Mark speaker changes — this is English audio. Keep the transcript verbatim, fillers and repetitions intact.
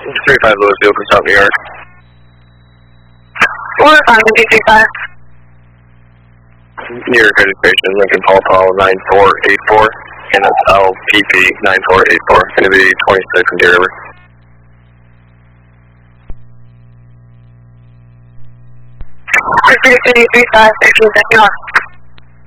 Speaker 1: three five Louisville from South New York.
Speaker 2: four five three five.
Speaker 1: New York registration, Lincoln Paul Paul nine four eight four, and that's L P P nine four eight four. Going to be twenty-six in Deer River.
Speaker 2: three three three five, thirteen second off.